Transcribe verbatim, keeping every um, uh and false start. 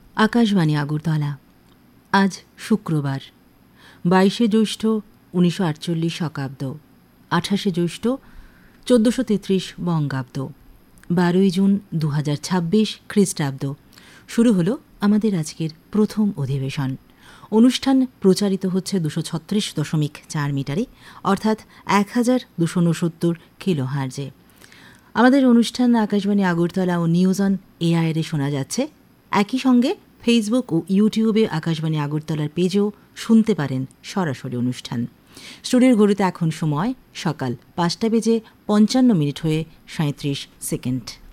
আকাশবাণী আগরতলা। আজ শুক্রবার, বাইশে জ্যৈষ্ঠ উনিশশো আটচল্লিশ শকাব্দ, আঠাশে জ্যৈষ্ঠ চোদ্দোশো তেত্রিশ বঙ্গাব্দ, বারোই জুন দু হাজার ছাব্বিশ খ্রিস্টাব্দ। শুরু হলো আমাদের আজকের প্রথম অধিবেশন। অনুষ্ঠান প্রচারিত হচ্ছে দুশো ছত্রিশ দশমিক চার মিটারে, অর্থাৎ এক হাজার দুশো উনসত্তর কিলো হার্জে। আমাদের অনুষ্ঠান আকাশবাণী আগরতলা ও নিউজ অন এআইআরে শোনা যাচ্ছে। একই সঙ্গে ফেসবুক ও ইউটিউবে আকাশবাণী আগরতলার পেজেও শুনতে পারেন সরাসরি অনুষ্ঠান। স্টুডিওর ঘড়িতে এখন সময় সকাল পাঁচটা বেজে পঞ্চান্ন মিনিট হয়ে সাঁত্রিশ সেকেন্ড।